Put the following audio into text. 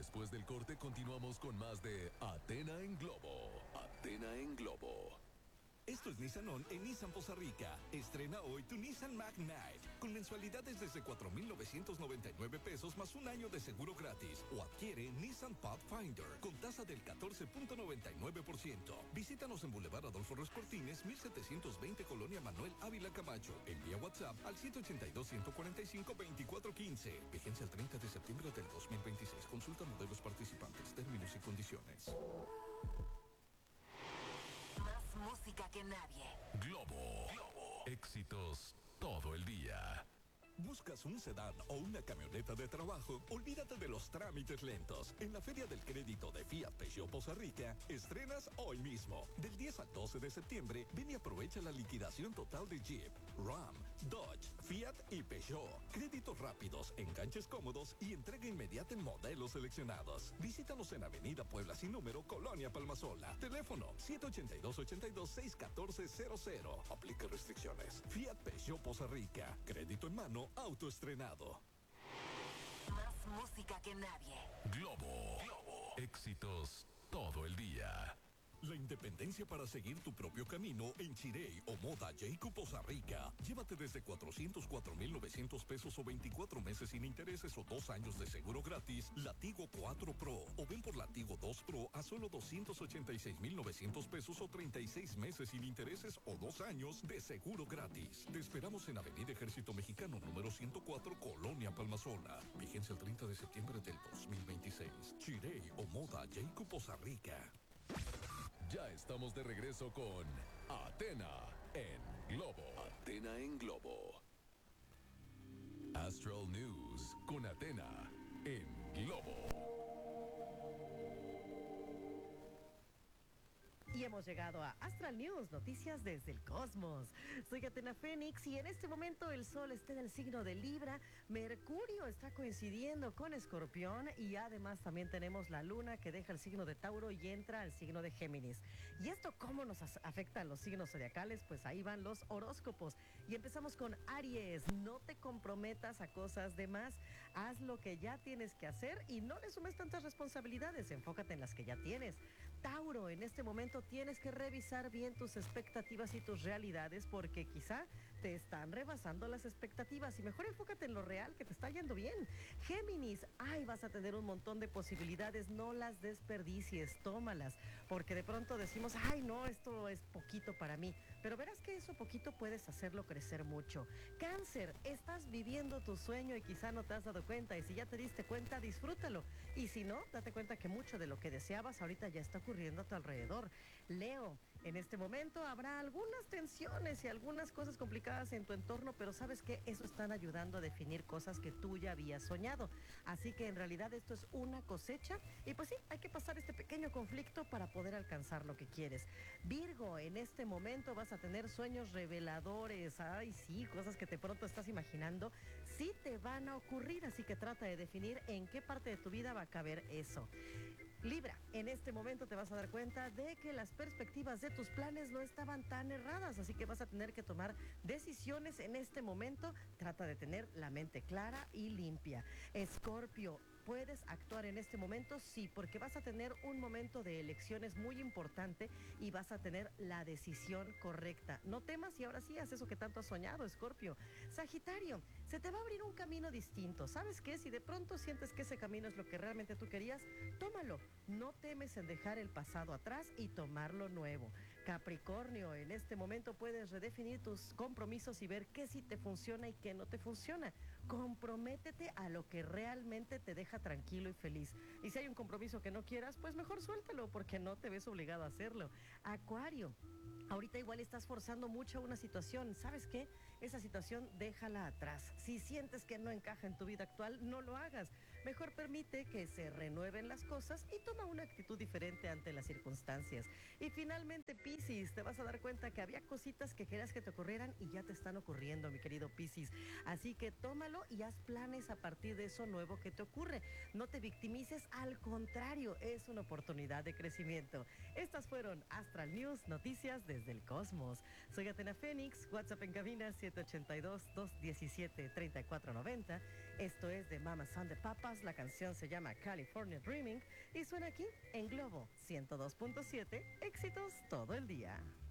Después del corte continuamos con más de Athena en Globo. Athena en Globo. Esto es Nissan On en Nissan Poza Rica. Estrena hoy tu Nissan Magnite con mensualidades desde 4,999 pesos más un año de seguro gratis. O adquiere Nissan Pathfinder con tasa del 14.99%. Visítanos en Boulevard Adolfo Ruiz Cortines, 1720 Colonia Manuel Ávila Camacho. Envía WhatsApp al 782-145-2415. Vigencia el 30 de septiembre del 2026. Consulta modelos participantes, términos y condiciones. Música que nadie. Globo. Éxitos todo el día. ¿Buscas un sedán o una camioneta de trabajo? Olvídate de los trámites lentos. En la Feria del Crédito de Fiat Peugeot Poza Rica, estrenas hoy mismo. Del 10 al 12 de septiembre, ven y aprovecha la liquidación total de Jeep, Ram, Dodge, Fiat y Peugeot. Créditos rápidos, enganches cómodos y entrega inmediata en modelos seleccionados. Visítanos en Avenida Puebla sin número, Colonia Palmasola. Teléfono 782-82-61400. Aplica restricciones. Fiat Peugeot Poza Rica. Crédito en mano, autoestrenado. Más música que nadie. Globo. Éxitos todo el día. La independencia para seguir tu propio camino en Chirey o Moda Jacob Poza Rica. Llévate desde 404,900 pesos o 24 meses sin intereses o 2 años de seguro gratis la Tigo 4 Pro. O ven por la Tigo 2 Pro a solo 286,900 pesos o 36 meses sin intereses o 2 años de seguro gratis. Te esperamos en Avenida Ejército Mexicano número 104, Colonia Palmasola. Vigencia el 30 de septiembre del 2026. Chirey o Moda Jacob Poza Rica. Ya estamos de regreso con Athena en Globo. Athena en Globo. Astral News con Athena en Globo. Y hemos llegado a Astral News, noticias desde el cosmos. Soy Athena Fénix y en este momento el Sol está en el signo de Libra, Mercurio está coincidiendo con Escorpión y además también tenemos la Luna que deja el signo de Tauro y entra al signo de Géminis. ¿Y esto cómo nos afecta a los signos zodiacales? Pues ahí van los horóscopos. Y empezamos con Aries. No te comprometas a cosas de más. Haz lo que ya tienes que hacer y no le sumes tantas responsabilidades. Enfócate en las que ya tienes. Tauro, en este momento tienes que revisar bien tus expectativas y tus realidades porque quizá te están rebasando las expectativas y mejor enfócate en lo real que te está yendo bien. Géminis, vas a tener un montón de posibilidades, no las desperdicies, tómalas, porque de pronto decimos, no, esto es poquito para mí, pero verás que eso poquito puedes hacerlo crecer mucho. Cáncer, estás viviendo tu sueño y quizá no te has dado cuenta y si ya te diste cuenta, disfrútalo y si no, date cuenta que mucho de lo que deseabas ahorita ya está ocurriendo a tu alrededor. Leo, en este momento habrá algunas tensiones y algunas cosas complicadas en tu entorno, pero sabes que eso están ayudando a definir cosas que tú ya habías soñado. Así que en realidad esto es una cosecha y pues sí, hay que pasar este pequeño conflicto para poder alcanzar lo que quieres. Virgo, en este momento vas a tener sueños reveladores. Ay, sí, cosas que de pronto estás imaginando, sí te van a ocurrir, así que trata de definir en qué parte de tu vida va a caber eso. Libra, en este momento te vas a dar cuenta de que las perspectivas de tus planes no estaban tan erradas, así que vas a tener que tomar decisiones en este momento. Trata de tener la mente clara y limpia. Escorpio, ¿puedes actuar en este momento? Sí, porque vas a tener un momento de elecciones muy importante y vas a tener la decisión correcta. No temas y ahora sí haz eso que tanto has soñado, Escorpio. Sagitario, se te va a abrir un camino distinto. ¿Sabes qué? Si de pronto sientes que ese camino es lo que realmente tú querías, tómalo. No temes en dejar el pasado atrás y tomar lo nuevo. Capricornio, en este momento puedes redefinir tus compromisos y ver qué sí te funciona y qué no te funciona. Comprométete a lo que realmente te deja tranquilo y feliz. Y si hay un compromiso que no quieras, pues mejor suéltalo porque no te ves obligado a hacerlo. Acuario, ahorita igual estás forzando mucho una situación. ¿Sabes qué? Esa situación déjala atrás. Si sientes que no encaja en tu vida actual, no lo hagas. Mejor permite que se renueven las cosas y toma una actitud diferente ante las circunstancias. Y finalmente, Piscis, te vas a dar cuenta que había cositas que querías que te ocurrieran y ya te están ocurriendo, mi querido Piscis. Así que tómalo y haz planes a partir de eso nuevo que te ocurre. No te victimices, al contrario, es una oportunidad de crecimiento. Estas fueron Astral News, noticias desde el cosmos. Soy Atena Fénix, WhatsApp en cabina 782-217-3490. Esto es de Mama Son de Papas, la canción se llama California Dreaming y suena aquí en Globo 102.7, éxitos todo el día.